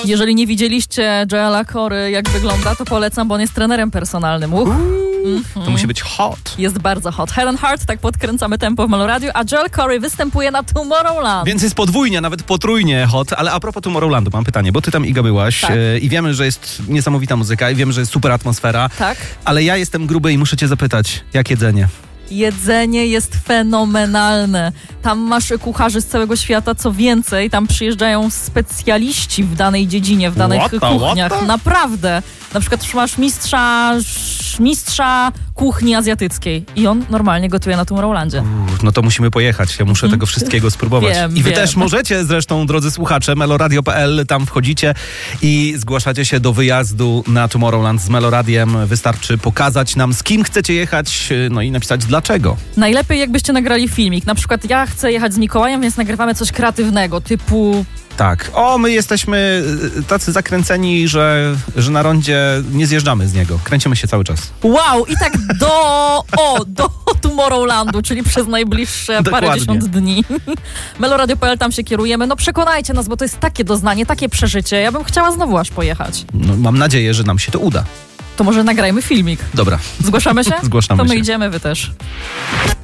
Jeżeli nie widzieliście Joela Corey, jak wygląda, to polecam, bo on jest trenerem personalnym. To musi być hot. Jest bardzo hot. Head and Heart, tak podkręcamy tempo w Meloradiu, a Joel Corey występuje na Tomorrowland. Więc jest podwójnie, nawet potrójnie hot. Ale a propos Tomorrowlandu, mam pytanie, bo ty tam, Iga, byłaś Tak. i wiemy, że jest niesamowita muzyka i wiemy, że jest super atmosfera. Tak. Ale ja jestem gruby i muszę cię zapytać, jak jedzenie? Jedzenie jest fenomenalne. Tam masz kucharzy z całego świata, co więcej, tam przyjeżdżają specjaliści w danej dziedzinie, w danych kuchniach. Naprawdę. Na przykład masz mistrza kuchni azjatyckiej i on normalnie gotuje na Tomorrowlandzie. No to musimy pojechać. Ja muszę tego wszystkiego spróbować. Wiem, I wy wiem. też możecie zresztą, drodzy słuchacze, meloradio.pl, tam wchodzicie i zgłaszacie się do wyjazdu na Tomorrowland z Meloradiem. Wystarczy pokazać nam, z kim chcecie jechać, no i napisać dlaczego. Najlepiej jakbyście nagrali filmik. Na przykład ja chcę jechać z Mikołajem, więc nagrywamy coś kreatywnego, typu... Tak. My jesteśmy tacy zakręceni, że na rondzie nie zjeżdżamy z niego. Kręcimy się cały czas. Wow! I tak do Tomorrowlandu, czyli przez najbliższe parędziesiąt dni. Meloradio.pl, tam się kierujemy. No przekonajcie nas, bo to jest takie doznanie, takie przeżycie. Ja bym chciała znowu aż pojechać. No, mam nadzieję, że nam się to uda. To może nagrajmy filmik. Dobra. Zgłaszamy się? Zgłaszamy to my się. idziemy, wy też.